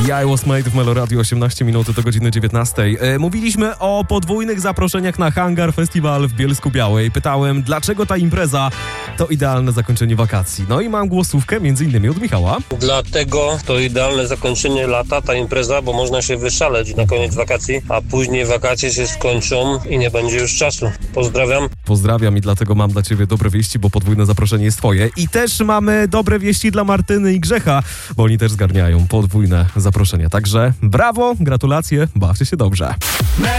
Ja Was Made w Melo Radio, 18 minut do godziny 19. Mówiliśmy o podwójnych zaproszeniach na Hangar Festiwal w Bielsku-Białej. Pytałem, dlaczego ta impreza to idealne zakończenie wakacji. No i mam głosówkę m.in. od Michała. Dlatego to idealne zakończenie lata, ta impreza, bo można się wyszaleć na koniec wakacji, a później wakacje się skończą i nie będzie już czasu. Pozdrawiam. Pozdrawiam i dlatego mam dla ciebie dobre wieści, bo podwójne zaproszenie jest twoje. I też mamy dobre wieści dla Martyny i Grzecha, bo oni też zgarniają podwójne zaproszenia. Także brawo, gratulacje, bawcie się dobrze.